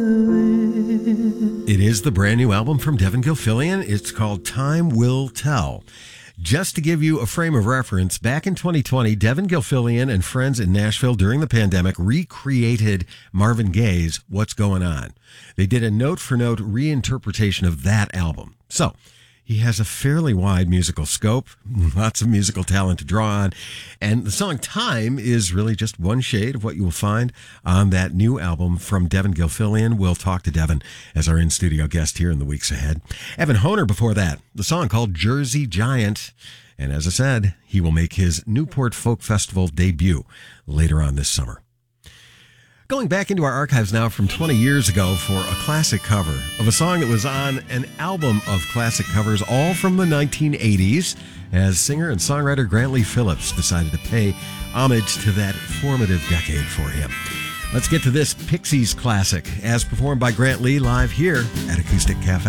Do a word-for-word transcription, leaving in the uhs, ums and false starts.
It is the brand new album from Devin Gilfillian. It's called Time Will Tell. Just to give you a frame of reference, back in twenty twenty, Devin Gilfillian and friends in Nashville during the pandemic recreated Marvin Gaye's What's Going On. They did a note-for-note reinterpretation of that album. So, he has a fairly wide musical scope, lots of musical talent to draw on, and the song Time is really just one shade of what you will find on that new album from Devin Gilfillian. We'll talk to Devin as our in-studio guest here in the weeks ahead. Evan Honer before that, the song called Jersey Giant, and as I said, he will make his Newport Folk Festival debut later on this summer. Going back into our archives now from twenty years ago for a classic cover of a song that was on an album of classic covers, all from the nineteen eighties, as singer and songwriter Grant Lee Phillips decided to pay homage to that formative decade for him. Let's get to this Pixies classic, as performed by Grant Lee live here at Acoustic Cafe.